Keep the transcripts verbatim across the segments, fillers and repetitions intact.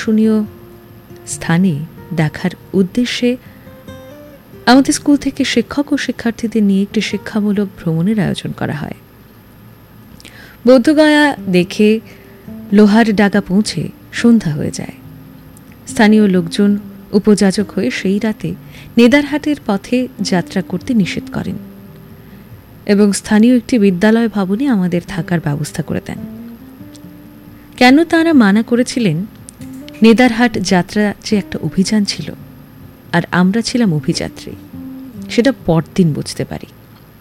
দর্শনীয় স্থানে দেখার উদ্দেশ্যে আমাদের স্কুল থেকে শিক্ষক ও শিক্ষার্থীদের নিয়ে একটি শিক্ষামূলক ভ্রমণের আয়োজন করা হয়। বৌদ্ধগয়া দেখে লোহার ডাগা পৌঁছে সন্ধ্যা হয়ে যায়। স্থানীয় লোকজন উপযাচক হয়ে সেই রাতে নেদারহাটের পথে যাত্রা করতে নিষেধ করেন এবং স্থানীয় একটি বিদ্যালয় ভবনে আমাদের থাকার ব্যবস্থা করে দেন। কেন তাঁরা মানা করেছিলেন? নেদারহাট যাত্রা যে একটা অভিযান ছিল আর আমরা ছিলাম অভিযাত্রী, সেটা পরদিন বুঝতে পারি।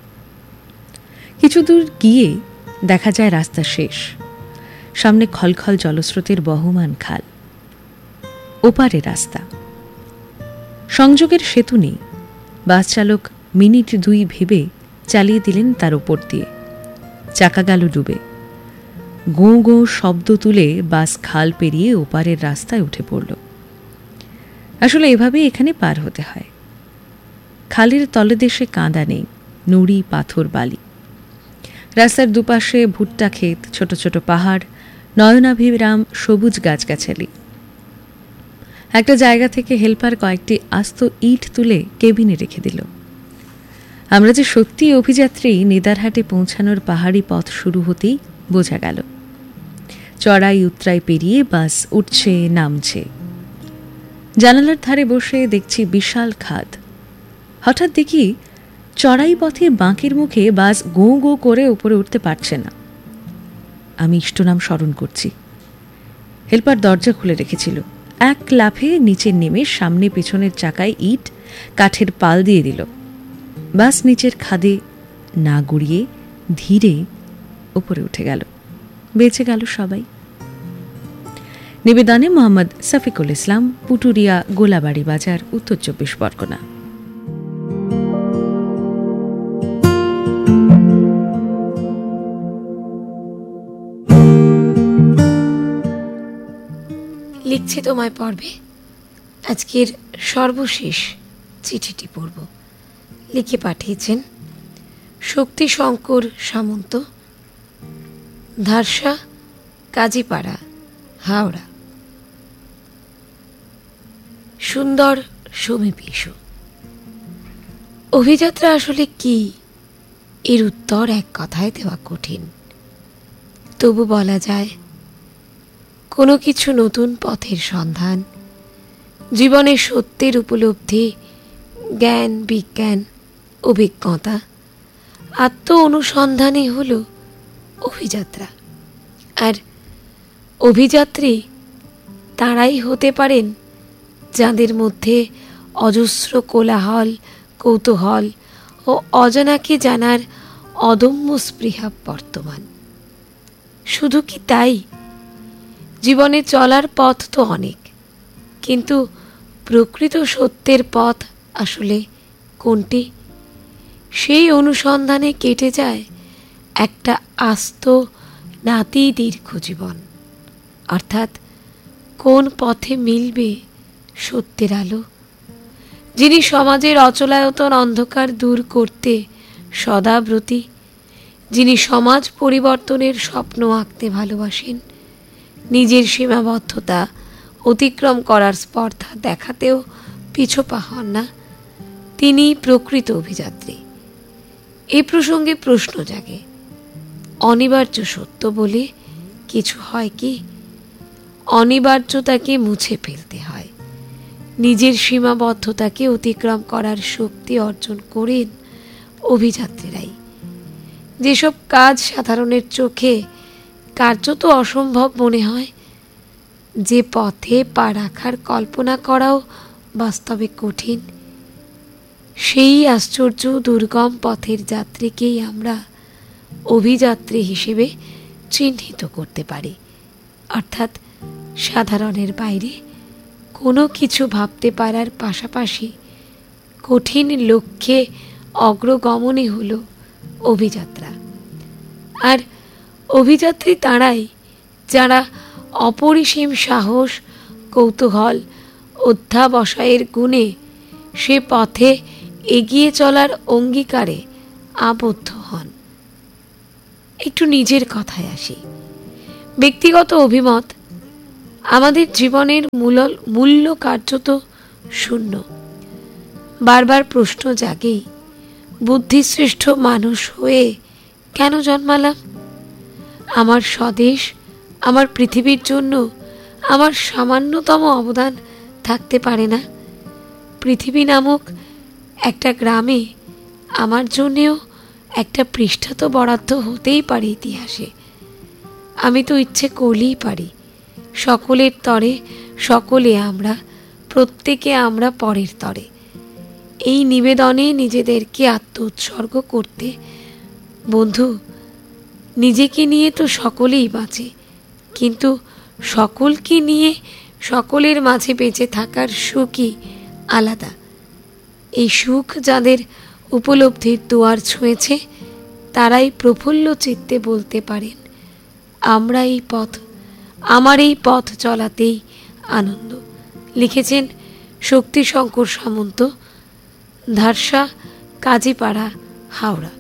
কিছু দূর গিয়ে দেখা যায় রাস্তা শেষ, সামনে খলখল জলস্রোতের বহমান খাল, ওপারে রাস্তা। সংযোগের সেতু নেই। বাস চালক মিনিট দুই ভেবে চালিয়ে দিলেন তার ওপর দিয়ে। চাকা গেল ডুবে। গোঁ গোঁ শব্দ তুলে বাস খাল পেরিয়ে ওপারের রাস্তায় উঠে পড়ল। আসলে এভাবে এখানে পার হতে হয়। খালের তলদেশে কাঁদা নেই, নুড়ি পাথর বালি। রাস্তার দুপাশে ভুট্টা ক্ষেত, ছোট ছোট পাহাড়, নয়নাভিরাম সবুজ গাছগাছালি। একটা জায়গা থেকে হেল্পার কয়েকটি আস্ত ইট তুলে কেবিনে রেখে দিল। আমরা যে সত্যি অভিযাত্রী নেদারহাটে পৌঁছানোর পাহাড়ি পথ শুরু হতেই বোঝা গেল। চড়াই উতরাই পেরিয়ে বাস উঠছে নামছে। জানালার ধারে বসে দেখছি বিশাল খাদ। হঠাৎ দেখি চড়াই পথে বাঁকের মুখে বাস গোঁ গোঁ করে উপরে উঠতে পারছে না। আমি ইষ্টনাম স্মরণ করছি। হেল্পার দরজা খুলে রেখেছিল। এক লাফে নিচে নেমে সামনে পেছনের চাকায় ইট কাঠের পাল দিয়ে দিল। বাস নিচের খাদে না গড়িয়ে ধীরে উপরে উঠে গেল। বেঁচে গেল সবাই। নিবেদনে মোহাম্মদ শফিকুল ইসলাম, পুটুরিয়া, গোলাবাড়ি বাজার, উত্তর চব্বিশ পরগনা। লিখছি তোমায় পড়বে। আজকের সর্বশেষ চিঠিটি পড়ব। লিখে পাঠিয়েছেন শক্তি শঙ্কর সামন্ত, ধারসা, কাজীপাড়া, হাওড়া। সুন্দর সমীপেশু। অভিযাত্রা আসলে কি, এর উত্তর এক কথায় দেওয়া কঠিন। তবু বলা যায় কোনো কিছু নতুন পথের সন্ধান, জীবনের সত্যের উপলব্ধি, জ্ঞান, বিজ্ঞান, অভিজ্ঞতা, আত্ম অনুসন্ধানই হল অভিযাত্রা। আর অভিযাত্রী তারাই হতে পারেন যাদের মধ্যে অজস্র কোলাহল, কৌতূহল ও অজানাকে জানার অদম্য স্পৃহা বর্তমান। শুধু কি তাই? জীবনে চলার পথ তো অনেক, কিন্তু প্রকৃত সত্যের পথ আসলে কোনটি, সেই অনুসন্ধানে কেটে যায় একটা আস্ত নাতি দীর্ঘ জীবন। অর্থাৎ কোন পথে মিলবে সত্যের আলো, যিনি সমাজের অচলায়তন অন্ধকার দূর করতে সদাব্রতী, যিনি সমাজ পরিবর্তনের স্বপ্ন আঁকতে ভালোবাসেন, নিজের সীমাবদ্ধতা অতিক্রম করার স্পর্ধা দেখাতেও পিছপা হন না, তিনি প্রকৃত অভিযাত্রী। এই প্রসঙ্গে প্রশ্ন জাগে, অনিবার্য সত্য বলে কিছু হয় কি? অনিবার্যতাকে মুছে ফেলতে হয়। নিজের সীমাবদ্ধতাকে অতিক্রম করার শক্তি অর্জন করেন অভিযাত্রীরাই। যেসব কাজ সাধারণের চোখে কার্যত অসম্ভব মনে হয়, যে পথে পা রাখার কল্পনা করাও বাস্তবে কঠিন, সেই আশ্চর্য দুর্গম পথের যাত্রীকেই আমরা অভিযাত্রী হিসেবে চিহ্নিত করতে পারি। অর্থাৎ সাধারণের বাইরে কোনো কিছু ভাবতে পারার পাশাপাশি কঠিন লক্ষ্যে অগ্রগমনই হল অভিযাত্রা। আর অভিযাত্রী তাঁরাই যারা অপরিসীম সাহস, কৌতূহল, অধ্যাবসায়ের গুণে সে পথে এগিয়ে চলার অঙ্গীকারে আবদ্ধ হন। একটু নিজের কথায় আসি। ব্যক্তিগত অভিমত, আমাদের জীবনের মূল মূল্য কার্যত শূন্য। বারবার প্রশ্ন জাগেই, বুদ্ধিশ্রেষ্ঠ মানুষ হয়ে কেন জন্মালাম? আমার স্বদেশ, আমার পৃথিবীর জন্য আমার সামান্যতম অবদান থাকতে পারে না? পৃথিবী নামক একটা গ্রামে আমার জন্যেও একটা পৃষ্ঠা তো বরাদ্দ হতেই পারে ইতিহাসে। আমি তো ইচ্ছে করলেই পারি। সকলের তরে সকলে আমরা, প্রত্যেকে আমরা পরের তরে, এই নিবেদনে নিজেদেরকে আত্ম উৎসর্গ করতে। বন্ধু, নিজেকে নিয়ে তো সকলেই বাঁচে, কিন্তু সকলকে নিয়ে সকলের মাঝে বেঁচে থাকার সুখই আলাদা। এই সুখ যাদের উপলব্ধির দুয়ার ছুঁয়েছে, তারাই প্রফুল্ল চিত্তে বলতে পারেন, আমরা এই পথ, আমার এই পথ চলাতেই আনন্দ। লিখেছেন শক্তিশঙ্কর সামন্ত, ধারসা, কাজীপাড়া, হাওড়া।